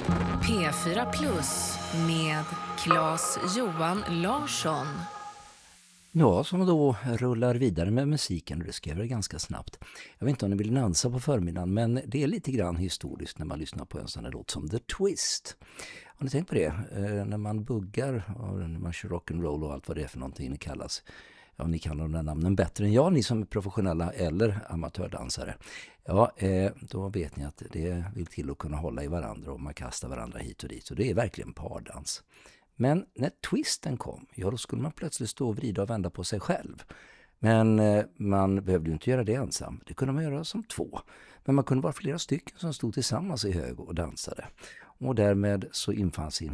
P4 Plus med Claes-Johan Larsson. Ja, som då rullar vidare med musiken, och det ska jag väl ganska snabbt. Jag vet inte om ni vill dansa på förmiddagen, men det är lite grann historiskt när man lyssnar på en sån här låt som The Twist. Har ni tänkt på det? När man buggar och när man kör rock'n'roll och allt vad det är för någonting det kallas. Ja, ni kan de där namnen bättre än jag, ni som är professionella eller amatördansare. Ja, då vet ni att det vill till att kunna hålla i varandra och man kastar varandra hit och dit. Och det är verkligen pardans. Men när twisten kom, ja då skulle man plötsligt stå och vrida och vända på sig själv. Men man behövde ju inte göra det ensam. Det kunde man göra som två. Men man kunde vara flera stycken som stod tillsammans i hög och dansade. Och därmed så infann sig en